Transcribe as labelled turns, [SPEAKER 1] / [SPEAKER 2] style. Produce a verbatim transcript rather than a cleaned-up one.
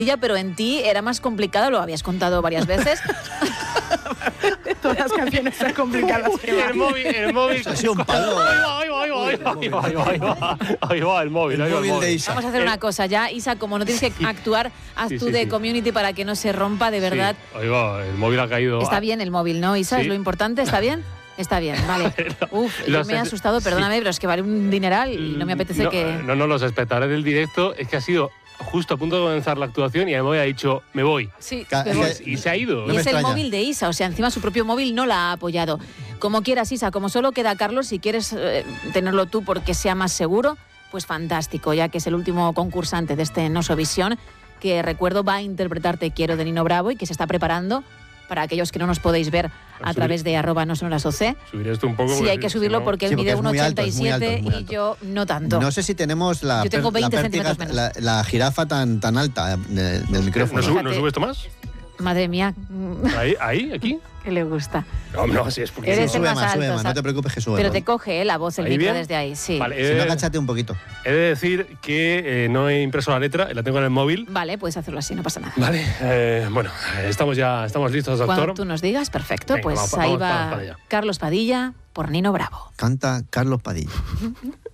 [SPEAKER 1] pero en ti era más complicado, lo habías contado varias veces.
[SPEAKER 2] Todas las canciones son complicadas.
[SPEAKER 3] El móvil, el móvil.
[SPEAKER 4] Ha sido un palo.
[SPEAKER 3] Ahí va, ahí va, ahí va, ahí va, ahí va, ahí va, ahí va el móvil.
[SPEAKER 4] El
[SPEAKER 3] ahí va
[SPEAKER 4] móvil de Isa.
[SPEAKER 1] Vamos a hacer una cosa ya, Isa, como no tienes que actuar, haz
[SPEAKER 3] Sí,
[SPEAKER 1] tú
[SPEAKER 3] sí,
[SPEAKER 1] de
[SPEAKER 3] sí.
[SPEAKER 1] community para que no se rompa, de verdad.
[SPEAKER 3] Sí, ahí va, el móvil ha caído.
[SPEAKER 1] Está bien el móvil, ¿no, Isa?
[SPEAKER 3] Sí.
[SPEAKER 1] Es lo importante, ¿está bien? Está bien, vale. Uf, yo
[SPEAKER 3] Los
[SPEAKER 1] me he
[SPEAKER 3] es-
[SPEAKER 1] asustado, perdóname, pero es que vale un dineral y no me apetece
[SPEAKER 3] no,
[SPEAKER 1] que...
[SPEAKER 3] No, no, los espectadores del directo es que ha sido justo a punto de comenzar la actuación y además ha dicho, me voy.
[SPEAKER 1] Sí,
[SPEAKER 4] Ca-
[SPEAKER 1] me voy.
[SPEAKER 4] eh,
[SPEAKER 3] Y se ha ido.
[SPEAKER 4] No
[SPEAKER 1] Y
[SPEAKER 4] me
[SPEAKER 1] es el
[SPEAKER 4] extraña.
[SPEAKER 1] móvil de Isa, o sea, encima su propio móvil no la ha apoyado. Como quieras, Isa, como solo queda Carlos, si quieres eh, tenerlo tú porque sea más seguro, pues fantástico, ya que es el último concursante de este Nosovisión, que recuerdo va a interpretar Te quiero de Nino Bravo y que se está preparando para aquellos que no nos podéis ver a
[SPEAKER 3] subir-
[SPEAKER 1] través de arroba no son las O C.
[SPEAKER 3] Subir esto un poco.
[SPEAKER 1] Sí,
[SPEAKER 3] porque
[SPEAKER 1] hay que
[SPEAKER 3] si
[SPEAKER 1] subirlo
[SPEAKER 3] no-
[SPEAKER 1] porque
[SPEAKER 4] Sí,
[SPEAKER 1] él mide
[SPEAKER 4] porque es muy alto, es muy alto, es
[SPEAKER 1] uno ochenta y siete
[SPEAKER 4] muy
[SPEAKER 1] y
[SPEAKER 4] alto.
[SPEAKER 1] yo no tanto.
[SPEAKER 4] No sé si tenemos la,
[SPEAKER 1] Yo tengo
[SPEAKER 4] per- la
[SPEAKER 1] veinte
[SPEAKER 4] pértiga,
[SPEAKER 1] centímetros
[SPEAKER 4] la, la jirafa tan, tan alta de- del micrófono.
[SPEAKER 3] ¿No, sube, ¿No
[SPEAKER 1] Fíjate.
[SPEAKER 3] sube esto más?
[SPEAKER 1] Madre mía,
[SPEAKER 3] Ahí, ahí, aquí.
[SPEAKER 1] que le gusta.
[SPEAKER 3] No, no, sí es porque.
[SPEAKER 1] Eres
[SPEAKER 4] Sí,
[SPEAKER 1] el
[SPEAKER 4] sube
[SPEAKER 1] más
[SPEAKER 4] más, sube
[SPEAKER 1] alto,
[SPEAKER 4] más,
[SPEAKER 1] ¿sabes?
[SPEAKER 4] no te preocupes que sube
[SPEAKER 1] Pero
[SPEAKER 4] más.
[SPEAKER 1] te coge eh, la voz, el
[SPEAKER 3] ¿Ahí
[SPEAKER 1] micro
[SPEAKER 3] bien?
[SPEAKER 1] desde ahí, sí.
[SPEAKER 3] Vale,
[SPEAKER 4] Si no,
[SPEAKER 3] eh,
[SPEAKER 4] agáchate un poquito.
[SPEAKER 3] he de decir que eh, no he impreso la letra, la tengo en el móvil.
[SPEAKER 1] Vale, puedes hacerlo así, no pasa nada.
[SPEAKER 3] Vale, eh, bueno, eh, estamos ya estamos listos, doctor.
[SPEAKER 1] Cuando tú nos digas, perfecto,
[SPEAKER 3] Venga,
[SPEAKER 1] pues
[SPEAKER 3] vamos,
[SPEAKER 1] ahí
[SPEAKER 3] vamos, vamos
[SPEAKER 1] va
[SPEAKER 3] para allá.
[SPEAKER 1] Carlos Padilla por Nino Bravo.
[SPEAKER 4] Canta Carlos Padilla.